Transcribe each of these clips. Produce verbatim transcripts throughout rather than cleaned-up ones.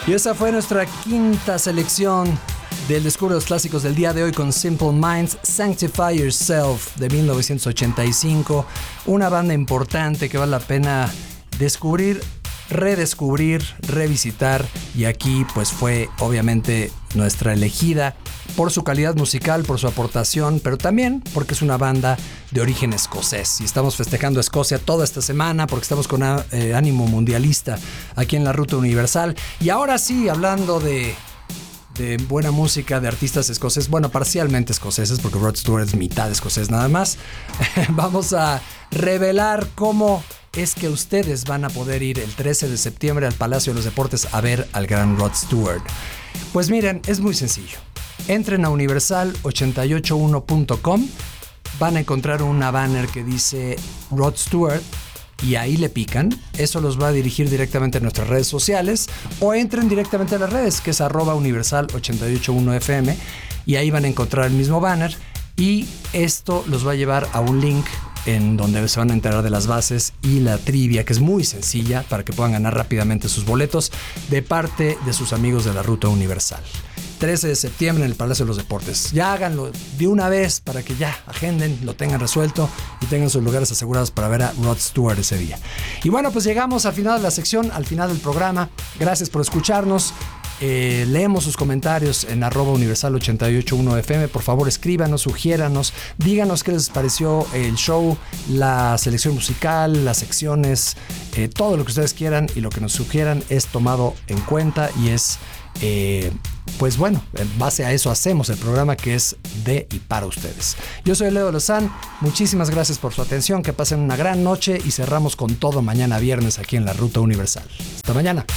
Y esa fue nuestra quinta selección del Descubre los Clásicos del día de hoy con Simple Minds, Sanctify Yourself de mil novecientos ochenta y cinco. Una banda importante que vale la pena descubrir, redescubrir, revisitar. Y aquí pues fue obviamente nuestra elegida por su calidad musical, por su aportación, pero también porque es una banda de origen escocés. Y estamos festejando Escocia toda esta semana porque estamos con eh, ánimo mundialista aquí en la Ruta Universal. Y ahora sí, hablando de, de buena música, de artistas escoceses, bueno, parcialmente escoceses, porque Rod Stewart es mitad escocés nada más, vamos a revelar cómo es que ustedes van a poder ir el trece de septiembre al Palacio de los Deportes a ver al gran Rod Stewart. Pues miren, es muy sencillo. Entren a universal ochenta y ocho uno punto com, van a encontrar una banner que dice Rod Stewart y ahí le pican. Eso los va a dirigir directamente a nuestras redes sociales, o entren directamente a las redes, que es arroba universal ochenta y ocho uno F M, y ahí van a encontrar el mismo banner y esto los va a llevar a un link en donde se van a enterar de las bases y la trivia, que es muy sencilla para que puedan ganar rápidamente sus boletos de parte de sus amigos de la Ruta Universal. trece de septiembre en el Palacio de los Deportes. Ya háganlo de una vez para que ya agenden, lo tengan resuelto y tengan sus lugares asegurados para ver a Rod Stewart ese día. Y bueno, pues llegamos al final de la sección, al final del programa. Gracias por escucharnos. Eh, leemos sus comentarios en arroba universal ochenta y ocho uno F M. Por favor, escríbanos, sugiéranos, díganos qué les pareció el show, la selección musical, las secciones, eh, todo lo que ustedes quieran, y lo que nos sugieran es tomado en cuenta y es eh, pues bueno, en base a eso hacemos el programa, que es de y para ustedes. Yo soy Leo Lozán, muchísimas gracias por su atención, que pasen una gran noche y cerramos con todo mañana viernes aquí en la Ruta Universal. Hasta mañana.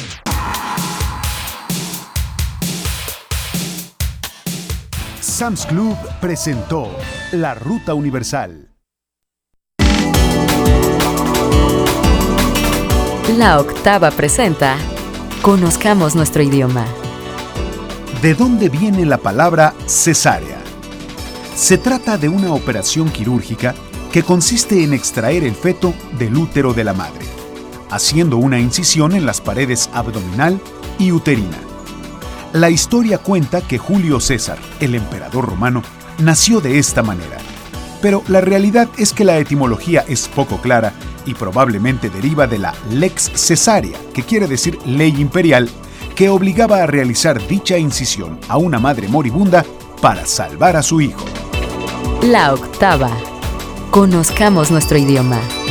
Sam's Club presentó La Ruta Universal. La Octava presenta Conozcamos nuestro idioma. ¿De dónde viene la palabra cesárea? Se trata de una operación quirúrgica que consiste en extraer el feto del útero de la madre, haciendo una incisión en las paredes abdominal y uterina. La historia cuenta que Julio César, el emperador romano, nació de esta manera. Pero la realidad es que la etimología es poco clara y probablemente deriva de la lex cesárea, que quiere decir ley imperial, que obligaba a realizar dicha incisión a una madre moribunda para salvar a su hijo. La Octava. Conozcamos nuestro idioma.